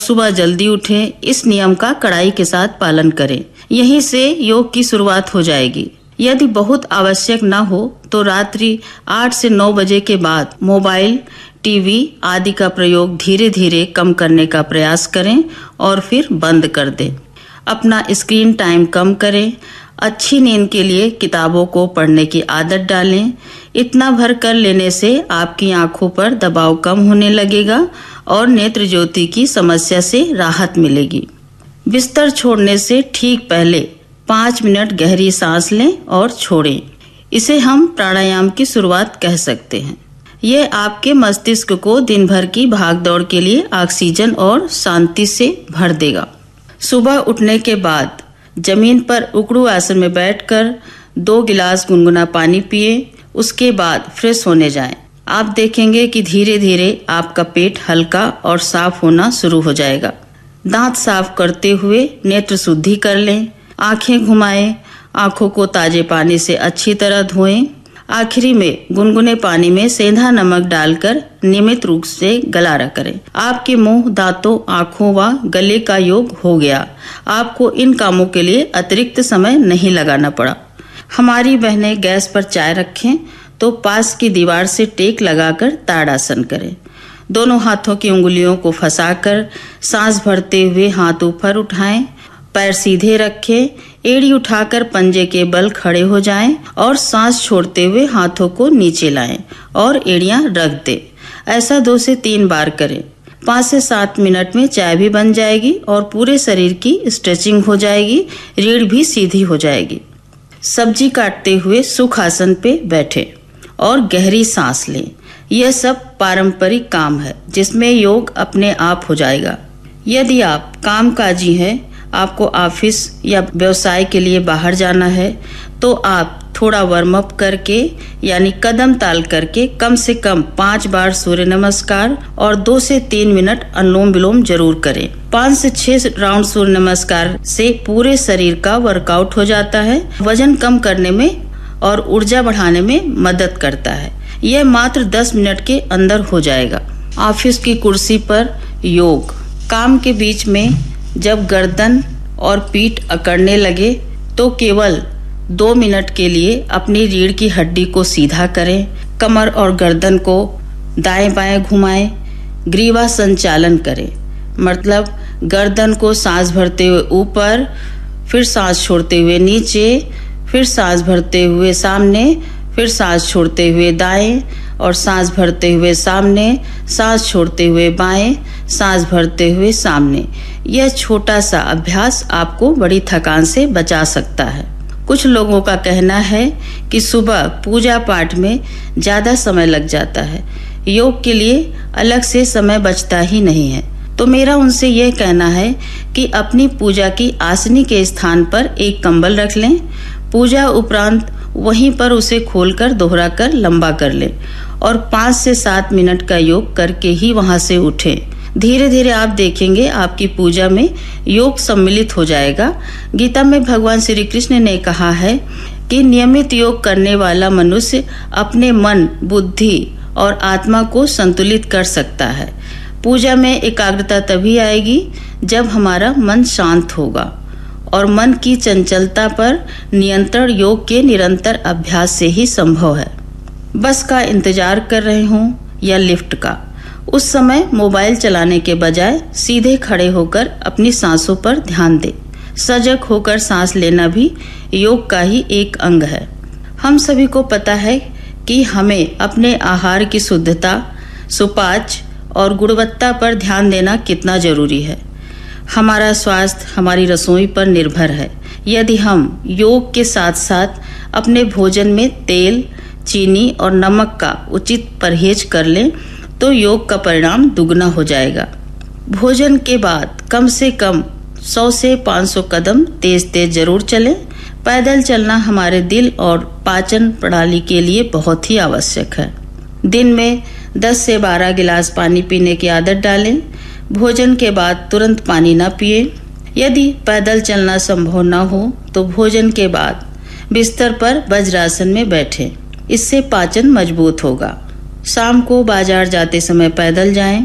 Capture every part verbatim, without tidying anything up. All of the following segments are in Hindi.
सुबह जल्दी उठें, इस नियम का कड़ाई के साथ पालन करें। यहीं से योग की शुरुआत हो जाएगी। यदि बहुत आवश्यक न हो तो रात्रि आठ से नौ बजे के बाद मोबाइल, टीवी आदि का प्रयोग धीरे धीरे कम करने का प्रयास करें और फिर बंद कर दें। अपना स्क्रीन टाइम कम करें। अच्छी नींद के लिए किताबों को पढ़ने की आदत डालें। इतना भर कर लेने से आपकी आंखों पर दबाव कम होने लगेगा और नेत्र ज्योति की समस्या से राहत मिलेगी। बिस्तर छोड़ने से ठीक पहले पाँच मिनट गहरी सांस लें और छोड़ें। इसे हम प्राणायाम की शुरुआत कह सकते हैं। यह आपके मस्तिष्क को दिन भर की भागदौड़ के लिए ऑक्सीजन और शांति से भर देगा। सुबह उठने के बाद जमीन पर उकड़ू आसन में बैठकर दो गिलास गुनगुना पानी पिए। उसके बाद फ्रेश होने जाएं। आप देखेंगे कि धीरे धीरे आपका पेट हल्का और साफ होना शुरू हो जाएगा। दांत साफ करते हुए नेत्र शुद्धि कर लें। आंखें घुमाएं। आंखों को ताजे पानी से अच्छी तरह धोएं। आखिरी में गुनगुने पानी में सेंधा नमक डालकर नियमित रूप से गलारा करें। आपके मुंह, दांतों, आंखों व गले का योग हो गया। आपको इन कामों के लिए अतिरिक्त समय नहीं लगाना पड़ा। हमारी बहनें गैस पर चाय रखें तो पास की दीवार से टेक लगाकर ताड़ासन करें। दोनों हाथों की उंगलियों को फंसाकर सांस भरते हुए हाथ ऊपर उठाएं। पैर सीधे रखें। एड़ी उठाकर पंजे के बल खड़े हो जाएं और सांस छोड़ते हुए हाथों को नीचे लाएं और एड़ियां रख दें। ऐसा दो से तीन बार करें। पाँच से सात मिनट में चाय भी बन जाएगी और पूरे शरीर की स्ट्रेचिंग हो जाएगी। रीढ़ भी सीधी हो जाएगी। सब्जी काटते हुए सुखासन पे बैठें और गहरी सांस लें। यह सब पारंपरिक काम है जिसमें योग अपने आप हो जाएगा। यदि आप कामकाजी हैं, आपको ऑफिस या व्यवसाय के लिए बाहर जाना है, तो आप थोड़ा वार्म अप करके यानी कदम ताल करके कम से कम पाँच बार सूर्य नमस्कार और दो से तीन मिनट अनुलोम विलोम जरूर करें। पाँच से छह राउंड सूर्य नमस्कार से पूरे शरीर का वर्कआउट हो जाता है। वजन कम करने में और ऊर्जा बढ़ाने में मदद करता है। यह मात्र दस मिनट के अंदर हो जाएगा। ऑफिस की कुर्सी पर योग। काम के बीच में जब गर्दन और पीठ अकड़ने लगे तो केवल दो मिनट के लिए अपनी रीढ़ की हड्डी को सीधा करें। कमर और गर्दन को दाएं बाएं घुमाएं। ग्रीवा संचालन करें, मतलब गर्दन को सांस भरते हुए ऊपर, फिर सांस छोड़ते हुए नीचे, फिर सांस भरते हुए सामने, फिर सांस छोड़ते हुए दाएं और सांस भरते हुए सामने, सांस छोड़ते हुए बाएं, सांस भरते हुए सामने। यह छोटा सा अभ्यास आपको बड़ी थकान से बचा सकता है। कुछ लोगों का कहना है कि सुबह पूजा पाठ में ज्यादा समय लग जाता है, योग के लिए अलग से समय बचता ही नहीं है। तो मेरा उनसे यह कहना है कि अपनी पूजा की आसनी के स्थान पर एक कंबल रख लें। पूजा उपरांत वहीं पर उसे खोलकर दोहरा कर लंबा कर लें और पाँच से सात मिनट का योग करके ही वहां से उठें। धीरे धीरे आप देखेंगे आपकी पूजा में योग सम्मिलित हो जाएगा। गीता में भगवान श्री कृष्ण ने कहा है कि नियमित योग करने वाला मनुष्य अपने मन, बुद्धि और आत्मा को संतुलित कर सकता है। पूजा में एकाग्रता तभी आएगी जब हमारा मन शांत होगा और मन की चंचलता पर नियंत्रण योग के निरंतर अभ्यास से ही संभव है। बस का इंतजार कर रहे हों या लिफ्ट का, उस समय मोबाइल चलाने के बजाय सीधे खड़े होकर अपनी सांसों पर ध्यान दें। सजग होकर सांस लेना भी योग का ही एक अंग है। हम सभी को पता है कि हमें अपने आहार की शुद्धता, सुपाच्य और गुणवत्ता पर ध्यान देना कितना जरूरी है। हमारा स्वास्थ्य हमारी रसोई पर निर्भर है। यदि हम योग के साथ साथ अपने भोजन में तेल, चीनी और नमक का उचित परहेज कर लें तो योग का परिणाम दुगना हो जाएगा। भोजन के बाद कम से कम सौ से पाँच सौ कदम तेज तेज जरूर चलें। पैदल चलना हमारे दिल और पाचन प्रणाली के लिए बहुत ही आवश्यक है। दिन में दस से बारह गिलास पानी पीने की आदत डालें। भोजन के बाद तुरंत पानी न पिए। यदि पैदल चलना संभव न हो तो भोजन के बाद बिस्तर पर वज्रासन में बैठें। इससे पाचन मजबूत होगा। शाम को बाजार जाते समय पैदल जाएं।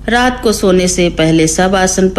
रात को सोने से पहले सब आसन